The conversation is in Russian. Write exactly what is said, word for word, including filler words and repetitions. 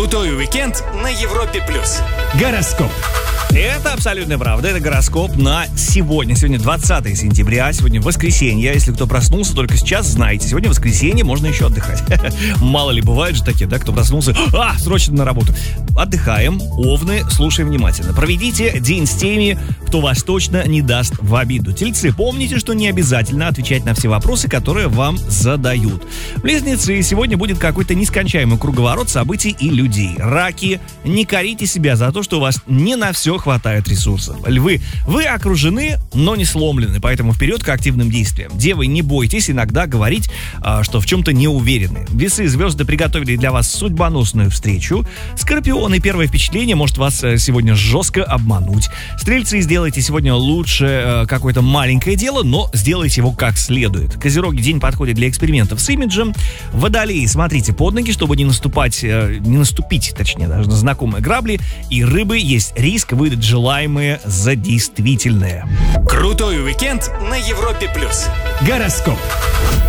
Крутой уикенд на Европе плюс. Гороскоп. Это абсолютная правда. Это гороскоп на сегодня. Сегодня двадцатое сентября, сегодня воскресенье. Если кто проснулся только сейчас, знаете, сегодня воскресенье, можно еще отдыхать. Мало ли, бывают же такие, да, кто проснулся, а, срочно на работу. Отдыхаем, овны, слушаем внимательно. Проведите день с теми, кто вас точно не даст в обиду. Тельцы, помните, что не обязательно отвечать на все вопросы, которые вам задают. Близнецы, сегодня будет какой-то нескончаемый круговорот событий и людей. Раки, не корите себя за то, что у вас не на все хватает ресурсов. Львы, вы окружены, но не сломлены, поэтому вперед к активным действиям. Девы, не бойтесь иногда говорить, что в чем-то не уверены. Весы, звезды приготовили для вас судьбоносную встречу. Скорпионы, первое впечатление может вас сегодня жестко обмануть. Стрельцы, сделайте сегодня лучше какое-то маленькое дело, но сделайте его как следует. Козероги, день подходит для экспериментов с имиджем. Водолеи, смотрите под ноги, чтобы не наступать, не наступить, точнее, даже на знакомые грабли. И рыбы, есть риск выдать желаемое за действительное. Крутой уикенд на Европе плюс. Гороскоп.